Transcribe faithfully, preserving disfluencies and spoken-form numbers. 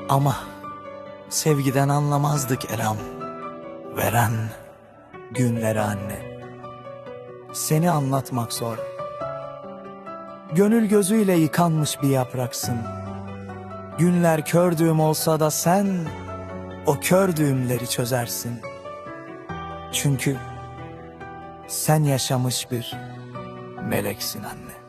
Ama sevgiden anlamazdık Elam. Veren günleri anne. Seni anlatmak zor. Gönül gözüyle yıkanmış bir yapraksın. Günler kör düğüm olsa da sen o kör düğümleri çözersin. Çünkü sen yaşamış bir meleksin anne.